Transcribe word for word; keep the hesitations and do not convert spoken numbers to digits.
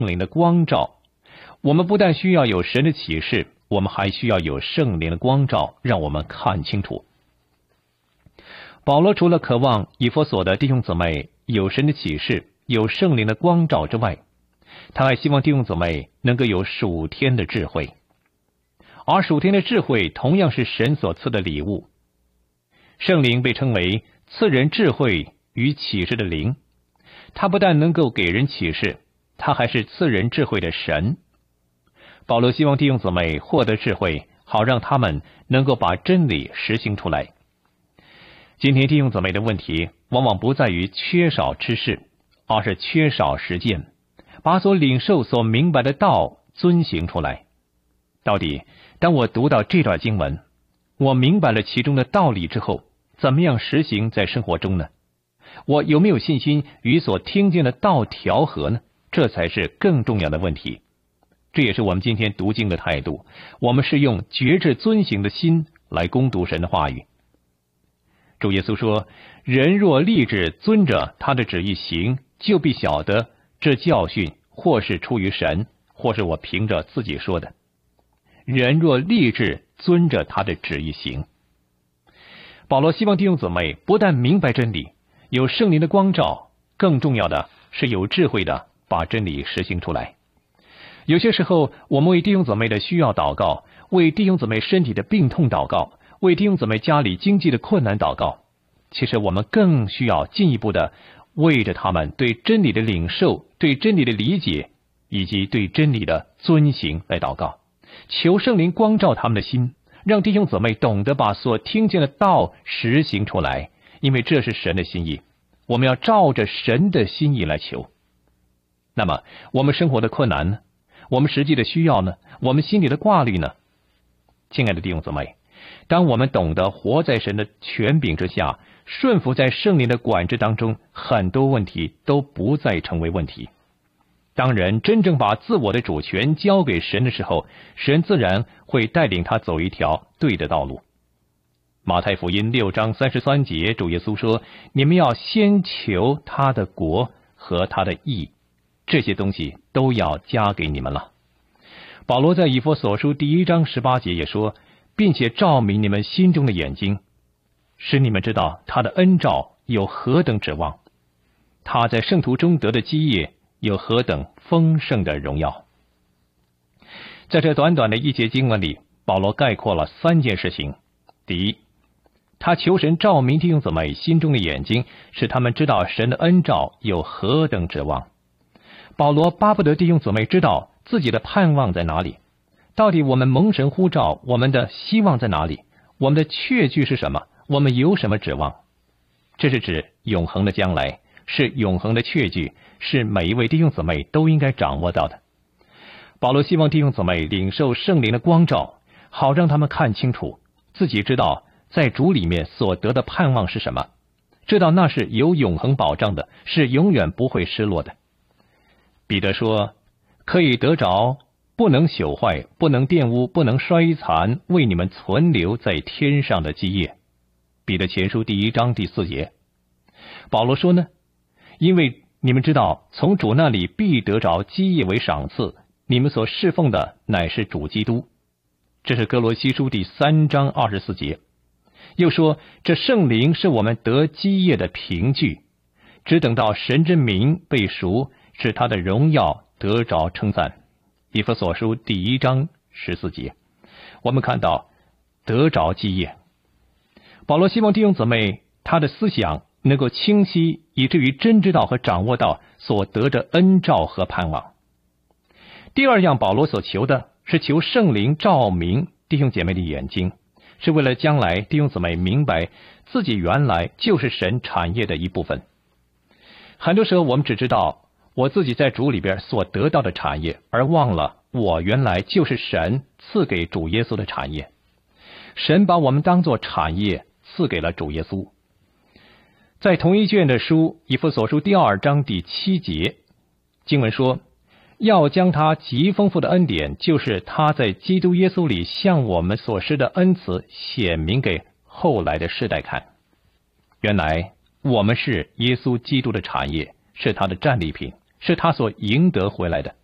圣灵的光照。我们不但需要有神的启示，我们还需要有圣灵的光照，让我们看清楚。保罗除了渴望以弗所的弟兄姊妹有神的启示，有圣灵的光照之外，他还希望弟兄姊妹能够有属天的智慧。而属天的智慧同样是神所赐的礼物。圣灵被称为赐人智慧与启示的灵，他不但能够给人启示，他还是赐人智慧的神。保罗希望弟兄姊妹获得智慧，好让他们能够把真理实行出来。今天弟兄姊妹的问题往往不在于缺少知识，而是缺少实践，把所领受所明白的道遵行出来。到底当我读到这段经文，我明白了其中的道理之后，怎么样实行在生活中呢？我有没有信心与所听见的道调和呢？这才是更重要的问题。这也是我们今天读经的态度，我们是用觉知遵行的心来攻读神的话语。主耶稣说，人若立志遵着他的旨意行，就必晓得这教训或是出于神，或是我凭着自己说的。人若立志遵着他的旨意行。保罗希望弟兄姊妹不但明白真理，有圣灵的光照，更重要的是有智慧的把真理实行出来。有些时候，我们为弟兄姊妹的需要祷告，为弟兄姊妹身体的病痛祷告，为弟兄姊妹家里经济的困难祷告。其实我们更需要进一步的为着他们对真理的领受、对真理的理解以及对真理的遵行来祷告，求圣灵光照他们的心，让弟兄姊妹懂得把所听见的道实行出来，因为这是神的心意，我们要照着神的心意来求。那么我们生活的困难呢？我们实际的需要呢？我们心里的挂虑呢？亲爱的弟兄姊妹，当我们懂得活在神的权柄之下，顺服在圣灵的管制当中，很多问题都不再成为问题。当人真正把自我的主权交给神的时候，神自然会带领他走一条对的道路。马太福音六章三十三节，主耶稣说，你们要先求他的国和他的义，这些东西都要加给你们了。保罗在以弗所书第一章十八节也说，并且照明你们心中的眼睛，使你们知道他的恩召有何等指望，他在圣徒中得的基业有何等丰盛的荣耀。在这短短的一节经文里，保罗概括了三件事情。第一，他求神照明弟兄姊妹心中的眼睛，使他们知道神的恩召有何等指望。保罗巴不得弟兄姊妹知道自己的盼望在哪里，到底我们蒙神呼召，我们的希望在哪里，我们的确据是什么，我们有什么指望。这是指永恒的将来，是永恒的确据，是每一位弟兄姊妹都应该掌握到的。保罗希望弟兄姊妹领受圣灵的光照，好让他们看清楚，自己知道在主里面所得的盼望是什么，知道那是有永恒保障的，是永远不会失落的。彼得说，可以得着不能朽坏、不能玷污、不能衰残，为你们存留在天上的基业。彼得前书第一章第四节。保罗说呢，因为你们知道从主那里必得着基业为赏赐，你们所侍奉的乃是主基督。这是哥罗西书第三章二十四节。又说，这圣灵是我们得基业的凭据，只等到神之名被赎，使他的荣耀得着称赞。以弗所书第一章十四节。我们看到得着基业，保罗希望弟兄姊妹他的思想能够清晰，以至于真知道和掌握到所得的恩召和盼望。第二样，保罗所求的是求圣灵照明弟兄姐妹的眼睛，是为了将来弟兄姊妹明白自己原来就是神产业的一部分。很多时候我们只知道我自己在主里边所得到的产业，而忘了我原来就是神赐给主耶稣的产业。神把我们当作产业赐给了主耶稣。在同一卷的书以弗所书第二章第七节，经文说，要将他极丰富的恩典，就是他在基督耶稣里向我们所施的恩慈，显明给后来的世代看。原来我们是耶稣基督的产业，是他的战利品，是他所赢得回来的。